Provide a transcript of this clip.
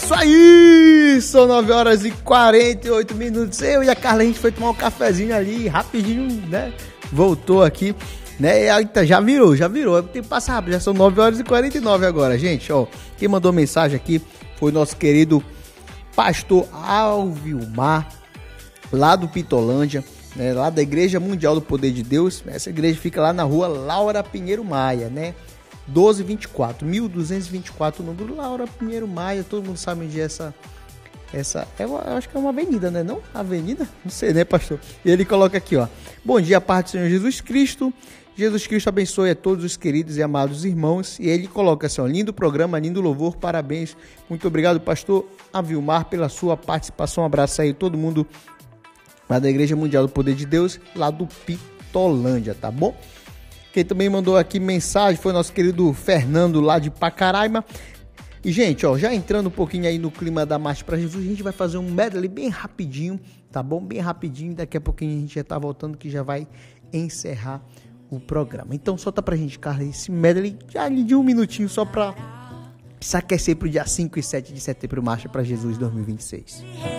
isso aí! São 9 horas e 48 minutos. Eu e a Carla, a gente foi tomar um cafezinho ali, rapidinho, né? Voltou aqui, né? Já virou. Tem que passar rápido, já são 9 horas e 49 agora, gente. Ó, quem mandou mensagem aqui foi nosso querido pastor Alvilmar, lá do Pitolândia, né? Lá da Igreja Mundial do Poder de Deus. Essa igreja fica lá na rua Laura Pinheiro Maia, né? 1224 o número Laura Pinheiro Maia, todo mundo sabe onde é essa eu acho que é uma avenida, né? Não? Avenida? Não sei, né, pastor? E ele coloca aqui, ó: bom dia, paz do Senhor Jesus Cristo. Jesus Cristo abençoe a todos os queridos e amados irmãos. E ele coloca assim, ó: lindo programa, lindo louvor, parabéns. Muito obrigado, pastor Avilmar, pela sua participação. Um abraço aí, todo mundo lá da Igreja Mundial do Poder de Deus, lá do Pitolândia, tá bom? Quem também mandou aqui mensagem foi nosso querido Fernando, lá de Pacaraima. E, gente, ó, já entrando um pouquinho aí no clima da Marcha para Jesus, a gente vai fazer um medley bem rapidinho, tá bom? Bem rapidinho, daqui a pouquinho a gente já tá voltando, que já vai encerrar o programa. Então, solta pra gente, Carla, esse medley já de um minutinho, só pra se aquecer pro dia 5 e 7 de setembro, Marcha para Jesus 2026.